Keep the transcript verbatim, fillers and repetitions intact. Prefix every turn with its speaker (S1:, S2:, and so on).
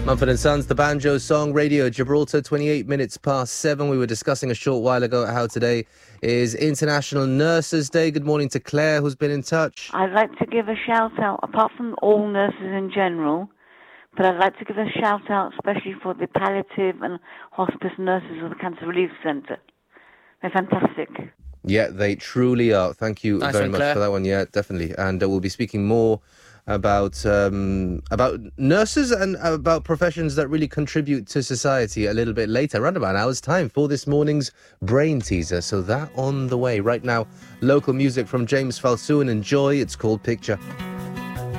S1: Mumford and Sons, the banjo song, Radio Gibraltar, twenty-eight minutes past seven. We were discussing a short while ago how today is International Nurses Day. Good morning to Claire, who's been in touch.
S2: I'd like to give a shout out, apart from all nurses in general, but I'd like to give a shout out especially for the palliative and hospice nurses of the Cancer Relief Centre. They're fantastic.
S1: Yeah, they truly are. Thank you
S3: Nice
S1: very
S3: one,
S1: much
S3: Claire.
S1: for that one. Yeah, definitely. And uh, we'll be speaking more about um, about nurses and about professions that really contribute to society a little bit later, around about an hour's time, for this morning's Brain Teaser. So that on the way. Right now, local music from James Falsoon and Joy. It's called Picture.